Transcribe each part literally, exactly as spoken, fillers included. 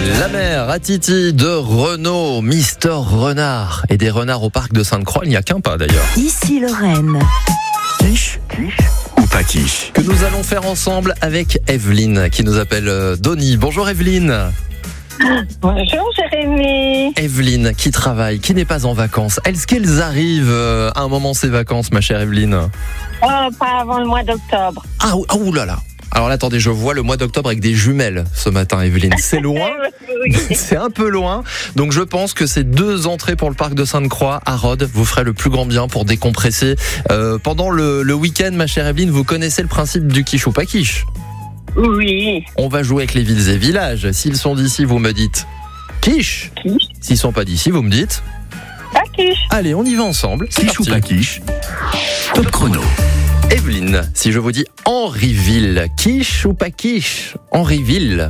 La mère à Titi de Renault, Mister Renard. Et des renards au parc de Sainte-Croix, il n'y a qu'un pas d'ailleurs. Ici Lorraine. Quiche, quiche ou pas quiche? Que nous allons faire ensemble avec Evelyne qui nous appelle euh, Donny. Bonjour Evelyne. Bonjour Jérémy. Evelyne qui travaille, qui n'est pas en vacances. Est-ce qu'elles arrivent euh, à un moment ces vacances, ma chère Evelyne? Oh, pas avant le mois d'octobre. Ah, ou- ah ouh là là. Alors là, attendez, je vois le mois d'octobre avec des jumelles ce matin, Evelyne. C'est loin. C'est un peu loin. Donc je pense que ces deux entrées pour le parc de Sainte-Croix à Rhodes vous ferait le plus grand bien pour décompresser. Euh, pendant le, le week-end, ma chère Evelyne, vous connaissez le principe du quiche ou pas quiche? Oui. On va jouer avec les villes et villages. S'ils sont d'ici, vous me dites quiche. Quiche. S'ils sont pas d'ici, vous me dites. Pas quiche. Allez, on y va ensemble. C'est Quiche ou parti. pas quiche? Top chrono. Evelyne, si je vous dis Henryville, quiche ou pas quiche? Henryville.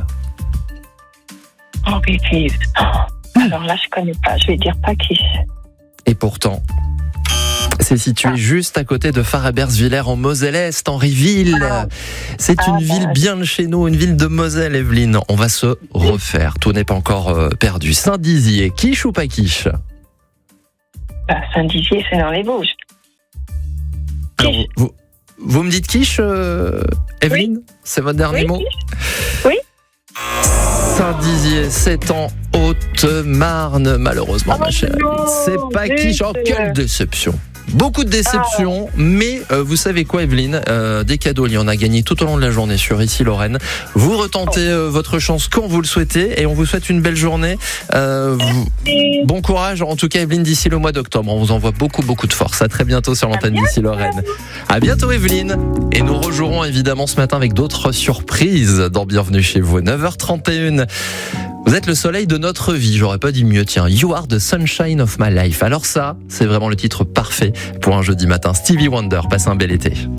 Oh, bêtise. Oh, alors là, je connais pas. Je vais dire pas quiche. Et pourtant, c'est situé Ah. juste à côté de Farabersviller en Moselle-Est, Henryville. Ah. C'est Ah, une bah, ville bien de chez nous, une ville de Moselle, Evelyne. On va se refaire. Tout n'est pas encore euh, perdu. Saint-Dizier, quiche ou pas quiche? Bah, Saint-Dizier, c'est dans les Vosges. Alors, Quiche. vous, vous me dites quiche, euh, Evelyne? C'est votre dernier Oui, mot? quiche. Oui. Saint-Dizier, c'est en Haute-Marne, malheureusement, Oh ma chère. non, C'est pas zut. quiche. Oh, quelle déception. Beaucoup de déceptions, mais euh, vous savez quoi, Evelyne, euh, des cadeaux, il y en a gagné tout au long de la journée sur Ici Lorraine. Vous retentez euh, votre chance quand vous le souhaitez et on vous souhaite une belle journée. Euh, vous- Et Bon courage, en tout cas, Evelyne, d'ici le mois d'octobre. On vous envoie beaucoup, beaucoup de force. À très bientôt sur l'antenne d'Ici Lorraine. À bientôt, Evelyne. Et nous rejouerons évidemment ce matin avec d'autres surprises dans Bienvenue chez vous. neuf heures trente et une. Vous êtes le soleil de notre vie, j'aurais pas dit mieux, tiens. You are the sunshine of my life. Alors ça, c'est vraiment le titre parfait pour un jeudi matin. Stevie Wonder, passe un bel été.